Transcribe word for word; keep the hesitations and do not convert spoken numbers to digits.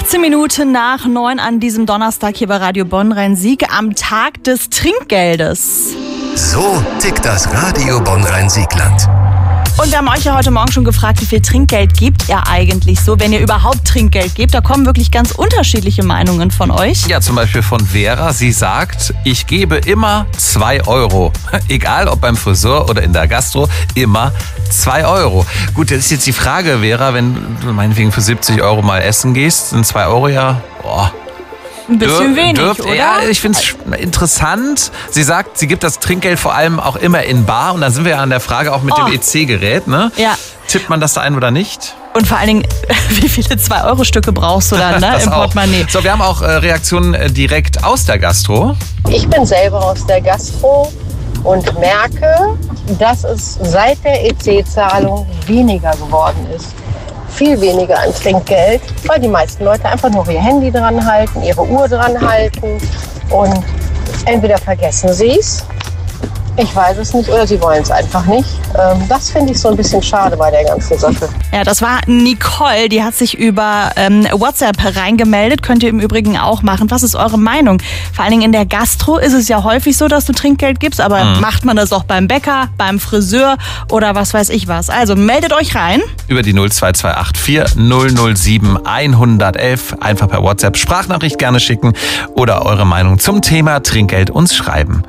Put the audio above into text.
vierzehn Minuten nach neun an diesem Donnerstag hier bei Radio Bonn-Rhein-Sieg am Tag des Trinkgeldes. So tickt das Radio Bonn-Rhein-Siegland. Und wir haben euch ja heute Morgen schon gefragt, wie viel Trinkgeld gebt ihr eigentlich so, wenn ihr überhaupt Trinkgeld gebt. Da kommen wirklich ganz unterschiedliche Meinungen von euch. Ja, zum Beispiel von Vera. Sie sagt, ich gebe immer zwei Euro. Egal, ob beim Friseur oder in der Gastro, immer zwei Euro. Gut, das ist jetzt die Frage, Vera, wenn du meinetwegen für siebzig Euro mal essen gehst, sind zwei Euro ja... Boah. Ein bisschen Dür, wenig, dürft, oder? Ja, ich finde es interessant. Sie sagt, sie gibt das Trinkgeld vor allem auch immer in bar. Und da sind wir ja an der Frage auch mit Oh. dem E C-Gerät. Ne? Ja. Tippt man das da ein oder nicht? Und vor allen Dingen, wie viele zwei Euro Stücke brauchst du dann, ne, Das im auch. Portemonnaie? So, wir haben auch äh, Reaktionen äh, direkt aus der Gastro. Ich bin selber aus der Gastro und merke, dass es seit der E C-Zahlung weniger geworden ist. Viel weniger an Trinkgeld, weil die meisten Leute einfach nur ihr Handy dran halten, ihre Uhr dran halten und entweder vergessen sie es, ich weiß es nicht, oder sie wollen es einfach nicht. Ähm, das finde ich so ein bisschen schade bei der ganzen Sache. Ja, das war Nicole, die hat sich über ähm, WhatsApp reingemeldet. Könnt ihr im Übrigen auch machen. Was ist eure Meinung? Vor allen Dingen in der Gastro ist es ja häufig so, dass du Trinkgeld gibst, aber mhm. macht man das auch beim Bäcker, beim Friseur oder was weiß ich was? Also meldet euch rein. Über die null zwei zwei acht vier null null sieben eins eins eins einfach per WhatsApp Sprachnachricht gerne schicken oder eure Meinung zum Thema Trinkgeld uns schreiben.